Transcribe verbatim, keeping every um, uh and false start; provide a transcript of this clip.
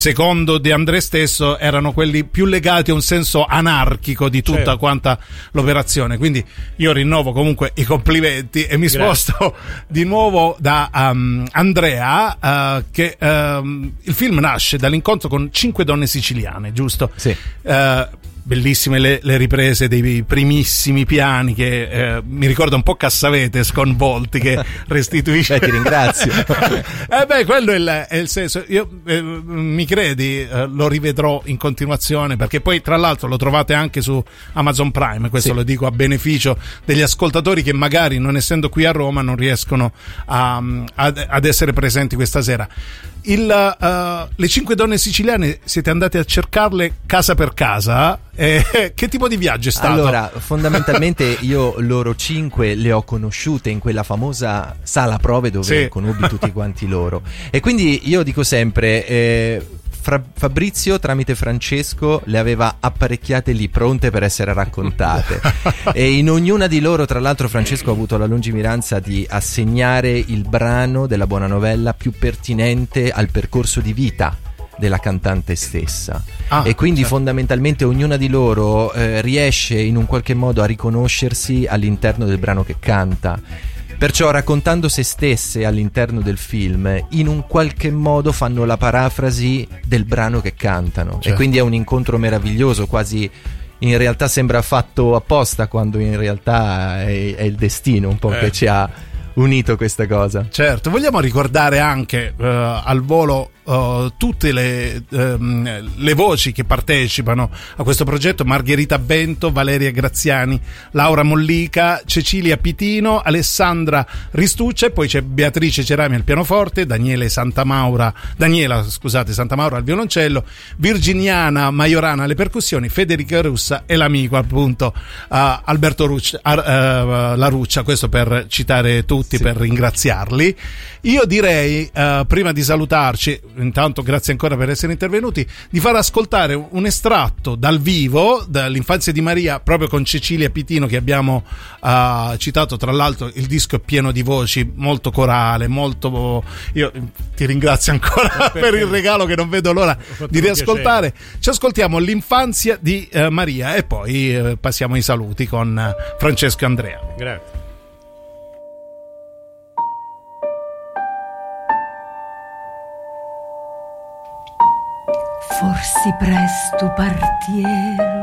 secondo De André stesso erano quelli più legati a un senso anarchico di tutta certo. quanta l'operazione. Quindi io rinnovo comunque i complimenti e mi Grazie. sposto di nuovo da um, Andrea, uh, che um, il film nasce dall'incontro con cinque donne siciliane, giusto? Sì. Uh, bellissime le, le riprese dei primissimi piani che eh, mi ricorda un po' Cassavete sconvolti che restituisce. Beh, ti ringrazio. eh beh, quello è il, è il senso. Io eh, mi credi, eh, lo rivedrò in continuazione, perché poi tra l'altro lo trovate anche su Amazon Prime. Questo sì. lo dico a beneficio degli ascoltatori che magari, non essendo qui a Roma, non riescono a, ad, ad essere presenti questa sera. Il, uh, le cinque donne siciliane siete andate a cercarle casa per casa. Eh, che tipo di viaggio è stato? Allora, fondamentalmente io loro cinque le ho conosciute in quella famosa sala prove dove sì. conobbi tutti quanti loro. E quindi io dico sempre, eh, Fra- Fabrizio tramite Francesco le aveva apparecchiate lì pronte per essere raccontate e in ognuna di loro, tra l'altro, Francesco ha avuto la lungimiranza di assegnare il brano della buona novella più pertinente al percorso di vita della cantante stessa. Ah, e quindi certo. fondamentalmente ognuna di loro eh, riesce in un qualche modo a riconoscersi all'interno del brano che canta. Perciò, raccontando se stesse all'interno del film, in un qualche modo fanno la parafrasi del brano che cantano. Certo. E quindi è un incontro meraviglioso, quasi in realtà sembra fatto apposta, quando in realtà è, è il destino un po' eh. che ci ha unito questa cosa. Certo, vogliamo ricordare anche uh, al volo uh, tutte le, um, le voci che partecipano a questo progetto: Margherita Bento, Valeria Graziani, Laura Mollica, Cecilia Pitino, Alessandra Ristuccia, e poi c'è Beatrice Cerami al pianoforte, Daniele Santamaura, Daniela scusate Santamaura al violoncello, Virginiana Maiorana alle percussioni, Federica Russa e l'amico appunto uh, Alberto Ruccia, uh, uh, La Ruccia, questo per citare tutti. Sì. Per ringraziarli. Io direi, uh, prima di salutarci, intanto grazie ancora per essere intervenuti, di far ascoltare un estratto dal vivo dall'infanzia di Maria, proprio con Cecilia Pitino, che abbiamo uh, citato. Tra l'altro il disco è pieno di voci, molto corale, molto... Io ti ringrazio ancora per il regalo che non vedo l'ora di riascoltare. Ci ascoltiamo l'infanzia di uh, Maria e poi uh, passiamo ai saluti con uh, Francesco e Andrea. Grazie. Forsi presto partiero